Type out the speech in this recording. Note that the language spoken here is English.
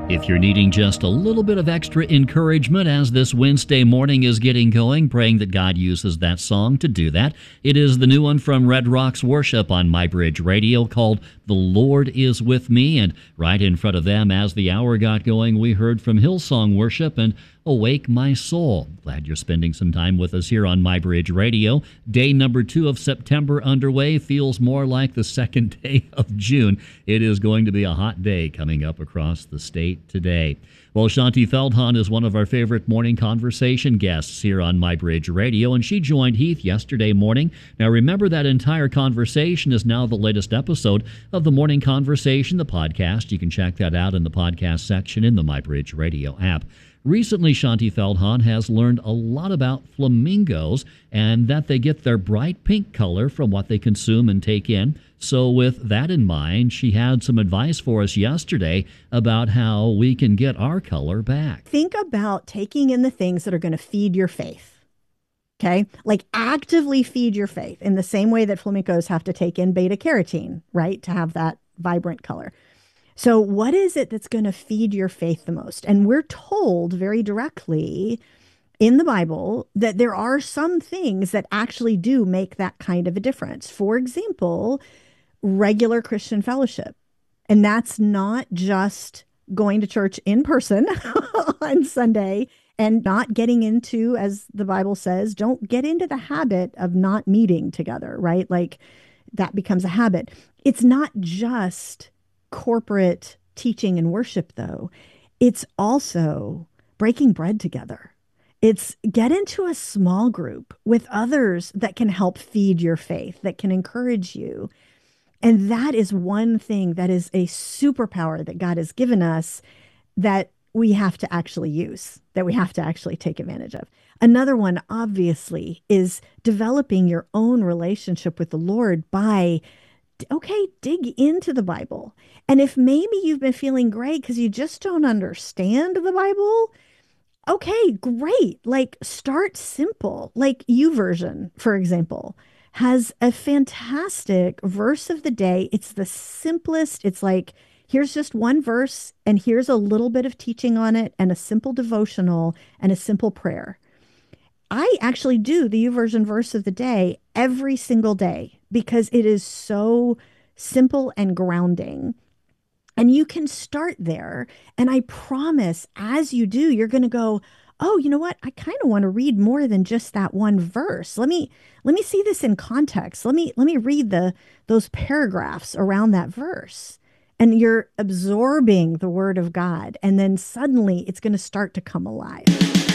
If you're needing just a little bit of extra encouragement as this Wednesday morning is getting going, praying that God uses that song to do that, it is the new one from Red Rocks Worship on MyBridge Radio called The Lord Is With Me. And right in front of them, as the hour got going, we heard from Hillsong Worship and Awake My Soul. Glad you're spending some time with us here on MyBridge Radio. Day number 2 of September underway. Feels more like the second day of June. It is going to be a hot day coming up across the state today. Well, Shaunti Feldhahn is one of our favorite morning conversation guests here on MyBridge Radio, and she joined Heath yesterday morning. Now, remember that entire conversation is now the latest episode of the Morning Conversation, the podcast. You can check that out in the podcast section in the MyBridge Radio app. Recently, Shaunti Feldhahn has learned a lot about flamingos and that they get their bright pink color from what they consume and take in. So with that in mind, she had some advice for us yesterday about how we can get our color back. Think about taking in the things that are going to feed your faith. Okay? Like actively feed your faith in the same way that flamingos have to take in beta carotene, right? To have that vibrant color. So what is it that's going to feed your faith the most? And we're told very directly in the Bible that there are some things that actually do make that kind of a difference. For example, regular Christian fellowship. And that's not just going to church in person on Sunday and not getting into, as the Bible says, don't get into the habit of not meeting together, right? Like that becomes a habit. It's not just corporate teaching and worship, though. It's also breaking bread together. It's get into a small group with others that can help feed your faith, that can encourage you. And that is one thing that is a superpower that God has given us that we have to actually use, that we have to actually take advantage of. Another one, obviously, is developing your own relationship with the Lord by dig into the Bible. And if maybe you've been feeling great because you just don't understand the Bible, okay, great. Like start simple. Like YouVersion, for example, has a fantastic verse of the day. It's the simplest. It's like, here's just one verse and here's a little bit of teaching on it and a simple devotional and a simple prayer. I actually do the YouVersion verse of the day every single day because it is so simple and grounding. And you can start there. And I promise as you do, you're going to go, oh, you know what? I kind of want to read more than just that one verse. Let me see this in context. Let me read those paragraphs around that verse. And you're absorbing the word of God. And then suddenly it's going to start to come alive.